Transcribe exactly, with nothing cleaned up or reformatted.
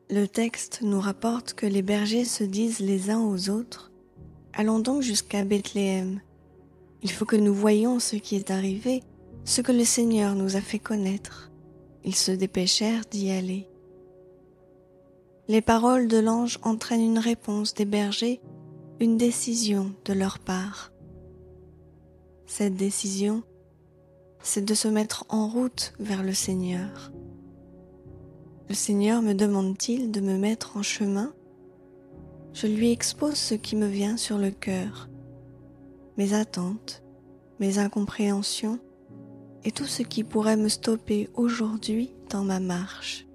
Le texte nous rapporte que les bergers se disent les uns aux autres « Allons donc jusqu'à Bethléem. Il faut que nous voyions ce qui est arrivé, ce que le Seigneur nous a fait connaître. » Ils se dépêchèrent d'y aller. Les paroles de l'ange entraînent une réponse des bergers, une décision de leur part. Cette décision, c'est de se mettre en route vers le Seigneur. Le Seigneur me demande-t-il de me mettre en chemin? Je lui expose ce qui me vient sur le cœur, mes attentes, mes incompréhensions et tout ce qui pourrait me stopper aujourd'hui dans ma marche.